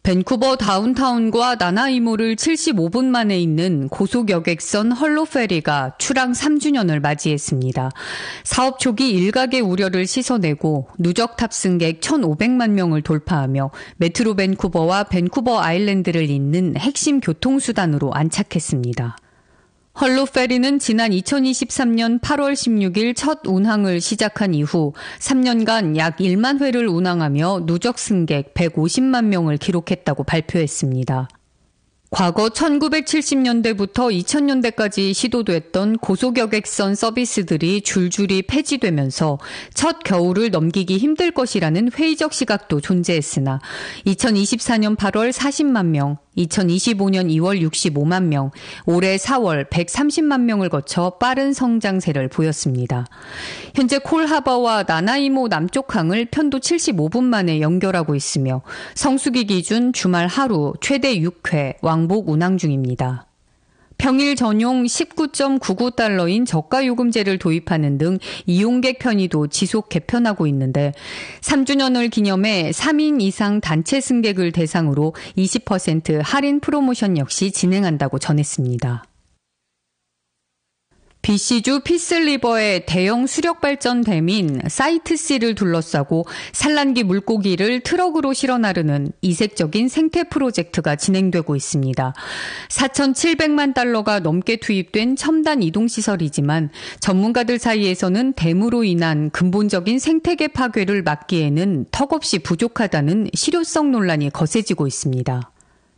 밴쿠버 다운타운과 나나이모를 75분 만에 잇는 고속여객선 헐로페리가 출항 3주년을 맞이했습니다. 사업 초기 일각의 우려를 씻어내고 누적 탑승객 1,500만 명을 돌파하며 메트로 밴쿠버와 밴쿠버 아일랜드를 잇는 핵심 교통수단으로 안착했습니다. 헐로페리는 지난 2023년 8월 16일 첫 운항을 시작한 이후 3년간 약 1만 회를 운항하며 누적 승객 150만 명을 기록했다고 발표했습니다. 과거 1970년대부터 2000년대까지 시도됐던 고속여객선 서비스들이 줄줄이 폐지되면서 첫 겨울을 넘기기 힘들 것이라는 회의적 시각도 존재했으나 2024년 8월 40만 명, 2025년 2월 65만 명, 올해 4월 130만 명을 거쳐 빠른 성장세를 보였습니다. 현재 콜하버와 나나이모 남쪽항을 편도 75분 만에 연결하고 있으며 성수기 기준 주말 하루 최대 6회 왕복 운항 중입니다. 평일 전용 19.99달러인 저가요금제를 도입하는 등 이용객 편의도 지속 개편하고 있는데 3주년을 기념해 3인 이상 단체 승객을 대상으로 20% 할인 프로모션 역시 진행한다고 전했습니다. BC주 피스리버의 대형 수력발전댐인 사이트-C를 둘러싸고 산란기 물고기를 트럭으로 실어 나르는 이색적인 생태 프로젝트가 진행되고 있습니다. 4,700만 달러가 넘게 투입된 첨단 이동시설이지만 전문가들 사이에서는 댐으로 인한 근본적인 생태계 파괴를 막기에는 턱없이 부족하다는 실효성 논란이 거세지고 있습니다.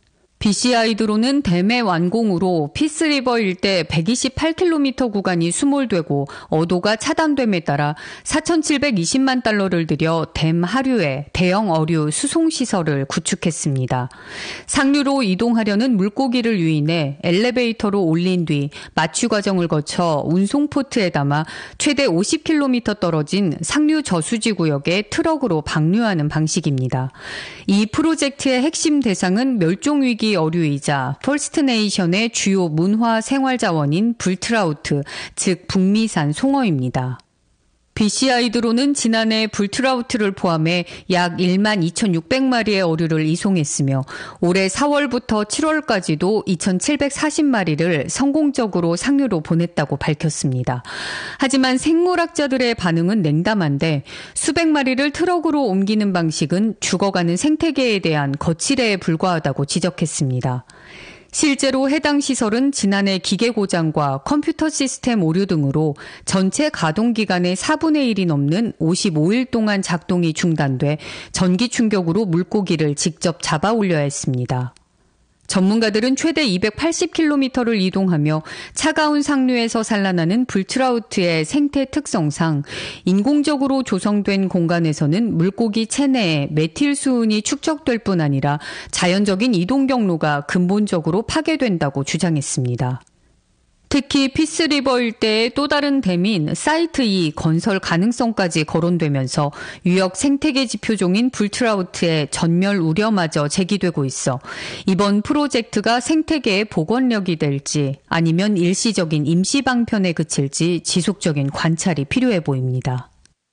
BC하이드로는 댐의 완공으로 피스리버 일대 128km 구간이 수몰되고 어도가 차단됨에 따라 4,720만 달러를 들여 댐 하류에 대형 어류 수송시설을 구축했습니다. 상류로 이동하려는 물고기를 유인해 엘리베이터로 올린 뒤 마취 과정을 거쳐 운송포트에 담아 최대 50km 떨어진 상류 저수지 구역에 트럭으로 방류하는 방식입니다. 이 프로젝트의 핵심 대상은 멸종위기 어류이자 퍼스트네이션의 주요 문화 생활 자원인 불트라우트, 즉 북미산 송어입니다. BC하이드로는 지난해 불트라우트를 포함해 약 1만 2,600마리의 어류를 이송했으며 올해 4월부터 7월까지도 2,740마리를 성공적으로 상류로 보냈다고 밝혔습니다. 하지만 생물학자들의 반응은 냉담한데 수백 마리를 트럭으로 옮기는 방식은 죽어가는 생태계에 대한 거칠애에 불과하다고 지적했습니다. 실제로 해당 시설은 지난해 기계 고장과 컴퓨터 시스템 오류 등으로 전체 가동 기간의 4분의 1이 넘는 55일 동안 작동이 중단돼 전기 충격으로 물고기를 직접 잡아 올려야 했습니다. 전문가들은 최대 280km를 이동하며 차가운 상류에서 산란하는 불트라우트의 생태 특성상 인공적으로 조성된 공간에서는 물고기 체내에 메틸 수은이 축적될 뿐 아니라 자연적인 이동 경로가 근본적으로 파괴된다고 주장했습니다. 특히 피스리버 일대의 또 다른 댐인 사이트-E 건설 가능성까지 거론되면서 유역 생태계 지표종인 불트라우트의 전멸 우려마저 제기되고 있어 이번 프로젝트가 생태계의 복원력이 될지 아니면 일시적인 임시 방편에 그칠지 지속적인 관찰이 필요해 보입니다.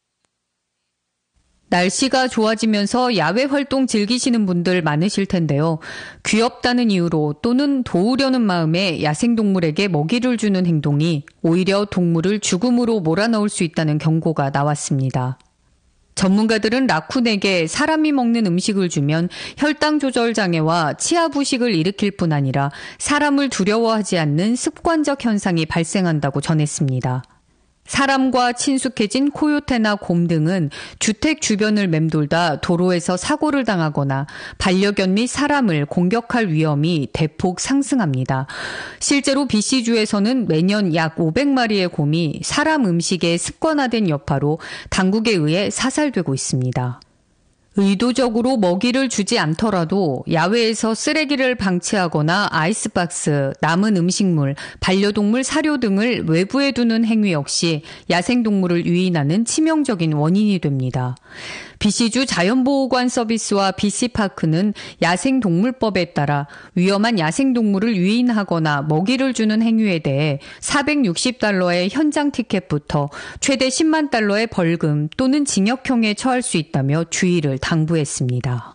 날씨가 좋아지면서 야외 활동 즐기시는 분들 많으실 텐데요. 귀엽다는 이유로 또는 도우려는 마음에 야생동물에게 먹이를 주는 행동이 오히려 동물을 죽음으로 몰아넣을 수 있다는 경고가 나왔습니다. 전문가들은 라쿤에게 사람이 먹는 음식을 주면 혈당 조절 장애와 치아 부식을 일으킬 뿐 아니라 사람을 두려워하지 않는 습관적 현상이 발생한다고 전했습니다. 사람과 친숙해진 코요테나 곰 등은 주택 주변을 맴돌다 도로에서 사고를 당하거나 반려견 및 사람을 공격할 위험이 대폭 상승합니다. 실제로 BC주에서는 매년 약 500마리의 곰이 사람 음식에 습관화된 여파로 당국에 의해 사살되고 있습니다. 의도적으로 먹이를 주지 않더라도 야외에서 쓰레기를 방치하거나 아이스박스, 남은 음식물, 반려동물 사료 등을 외부에 두는 행위 역시 야생동물을 유인하는 치명적인 원인이 됩니다. BC주 자연보호관 서비스와 BC파크는 야생동물법에 따라 위험한 야생동물을 유인하거나 먹이를 주는 행위에 대해 $460의 현장 티켓부터 최대 $10만 벌금 또는 징역형에 처할 수 있다며 주의를 당부했습니다.